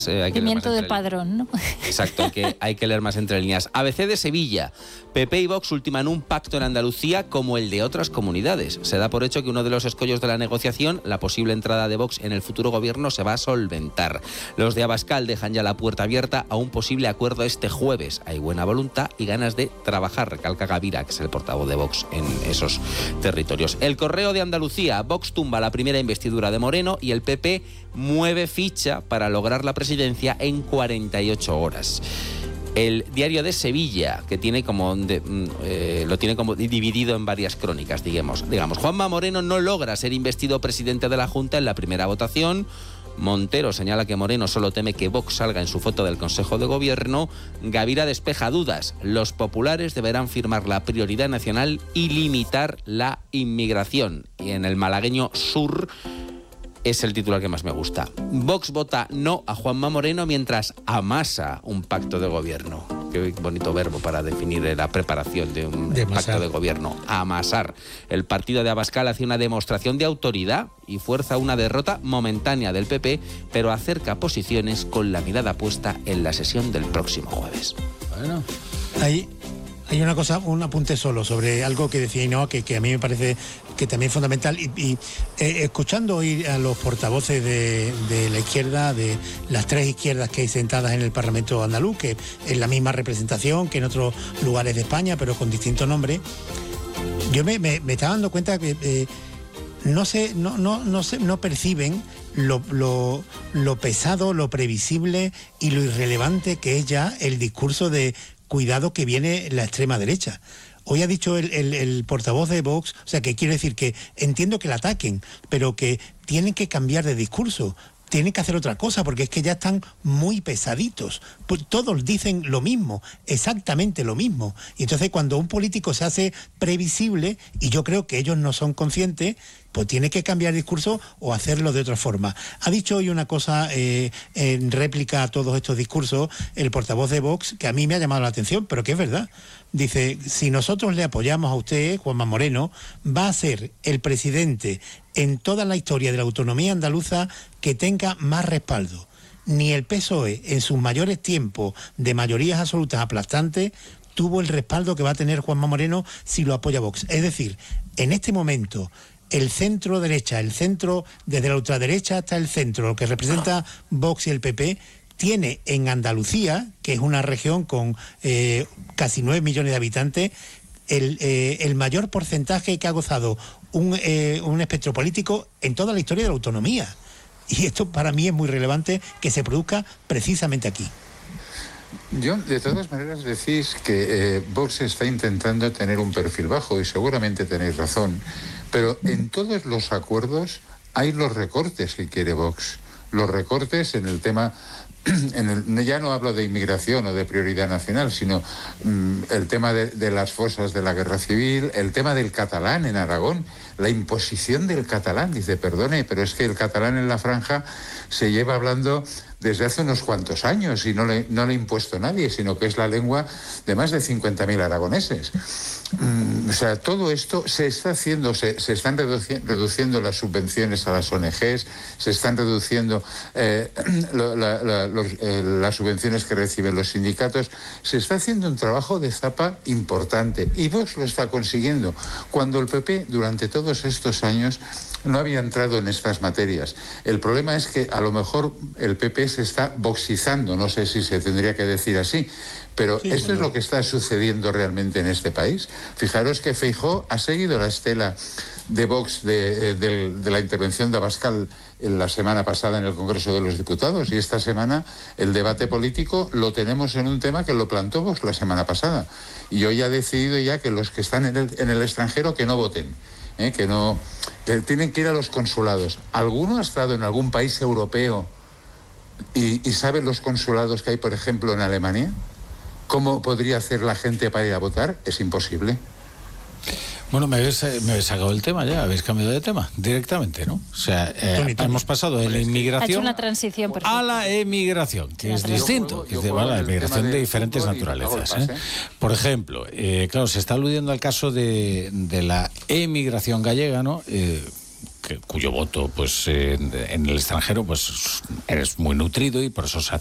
Pimiento de padrón, ¿no? Exacto, que hay que leer más entre líneas. ABC de Sevilla. PP y Vox ultiman un pacto en Andalucía como el de otras comunidades. Se da por hecho que uno de los escollos de la negociación, la posible entrada de Vox en el futuro gobierno, se va a solventar. Los de Abascal dejan ya la puerta abierta a un posible acuerdo este jueves. Hay buena voluntad y ganas de trabajar, recalca Gavira, que es el portavoz de Vox en esos territorios. El Correo de Andalucía. Vox tumba la primera investidura de Moreno y el PP mueve ficha para lograr la presidencia en 48 horas. El Diario de Sevilla, que tiene lo tiene como dividido en varias crónicas, digamos. Juanma Moreno no logra ser investido presidente de la Junta en la primera votación. Montero señala que Moreno solo teme que Vox salga en su foto del Consejo de Gobierno. Gavira despeja dudas. Los populares deberán firmar la prioridad nacional y limitar la inmigración. Y en el malagueño Sur es el titular que más me gusta. Vox vota no a Juanma Moreno mientras amasa un pacto de gobierno. Qué bonito verbo para definir la preparación de un pacto de gobierno. Amasar. El partido de Abascal hace una demostración de autoridad y fuerza una derrota momentánea del PP, pero acerca posiciones con la mirada puesta en la sesión del próximo jueves. Bueno, hay una cosa, un apunte solo sobre algo que decía Ainhoa que a mí me parece que también es fundamental y escuchando hoy a los portavoces de la izquierda, de las tres izquierdas que hay sentadas en el Parlamento andaluz, que es la misma representación que en otros lugares de España, pero con distinto nombre, yo me estaba dando cuenta que no perciben lo pesado, lo previsible y lo irrelevante que es ya el discurso de cuidado que viene la extrema derecha. Hoy ha dicho el portavoz de Vox, o sea, que quiere decir que entiendo que la ataquen, pero que tienen que cambiar de discurso, tienen que hacer otra cosa, porque es que ya están muy pesaditos. Pues todos dicen lo mismo, exactamente lo mismo. Y entonces cuando un político se hace previsible, y yo creo que ellos no son conscientes, pues tiene que cambiar discurso o hacerlo de otra forma. Ha dicho hoy una cosa en réplica a todos estos discursos el portavoz de Vox, que a mí me ha llamado la atención, pero que es verdad. Dice, si nosotros le apoyamos a usted, Juanma Moreno, va a ser el presidente en toda la historia de la autonomía andaluza que tenga más respaldo. Ni el PSOE, en sus mayores tiempos de mayorías absolutas aplastantes, tuvo el respaldo que va a tener Juanma Moreno si lo apoya Vox. Es decir, en este momento, el centro derecha, el centro, desde la ultraderecha hasta el centro, lo que representa Vox y el PP, tiene en Andalucía, que es una región con casi 9 millones de habitantes, el mayor porcentaje que ha gozado un espectro político en toda la historia de la autonomía. Y esto para mí es muy relevante que se produzca precisamente aquí. Yo, de todas maneras, decís que Vox está intentando tener un perfil bajo y seguramente tenéis razón, pero en todos los acuerdos hay los recortes que quiere Vox. Los recortes en el tema... ya no hablo de inmigración o de prioridad nacional, sino el tema de las fosas de la guerra civil, el tema del catalán en Aragón, la imposición del catalán. Dice, perdone, pero es que el catalán en la franja se lleva hablando desde hace unos cuantos años y no le ha impuesto nadie, sino que es la lengua de más de 50.000 aragoneses. O sea, todo esto se está haciendo, se están reduciendo las subvenciones a las ONGs, se están reduciendo las subvenciones que reciben los sindicatos, se está haciendo un trabajo de zapa importante y Vox lo está consiguiendo, cuando el PP durante todos estos años no había entrado en estas materias. El problema es que a lo mejor el PP se está voxizando, no sé si se tendría que decir así, pero sí, esto es lo que está sucediendo realmente en este país. Fijaros que Feijóo ha seguido la estela de Vox de la intervención de Abascal la semana pasada en el Congreso de los Diputados, y esta semana el debate político lo tenemos en un tema que lo plantó Vox la semana pasada. Y hoy ha decidido ya que los que están en el extranjero que no voten. Que tienen que ir a los consulados. ¿Alguno ha estado en algún país europeo y sabe los consulados que hay, por ejemplo, en Alemania? ¿Cómo podría hacer la gente para ir a votar? Es imposible. Bueno, me habéis sacado el tema ya, habéis cambiado de tema directamente, ¿no? O sea, hemos pasado de la inmigración ha hecho una transición a la emigración, que es distinto, que es la emigración de diferentes naturalezas. Por ejemplo, claro, se está aludiendo al caso de la emigración gallega, ¿no? cuyo voto pues en el extranjero pues eres muy nutrido y por eso se